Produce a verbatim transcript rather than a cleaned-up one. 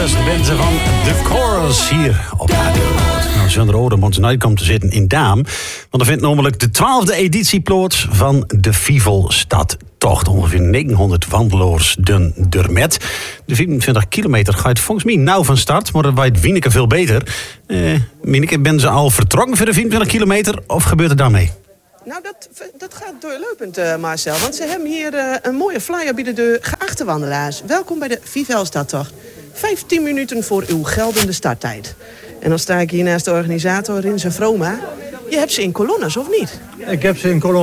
Brothers, de mensen van The Chorus hier op Radio Noord. Nou, zonder oren moet nooit komen te zitten in Daam. Want er vindt namelijk de twaalfde editie plaats van de Fivelstadtocht. Ongeveer negenhonderd wandelaars den dermet. De vierentwintig kilometer gaat volgens mij nauw van start, maar dat weet Wieneke veel beter. Eh, Wieneke, ben ze al vertrokken voor de vierentwintig kilometer of gebeurt er daarmee? Nou, dat, dat gaat doorlopend, uh, Marcel. Want ze hebben hier uh, een mooie flyer bij de geachte wandelaars. Welkom bij de Fivelstadtocht. vijftien minuten voor uw geldende starttijd. En dan sta ik hier naast de organisator Rinse Vroma. Je hebt ze in kolonnes, of niet? Ik heb ze in kolonnes.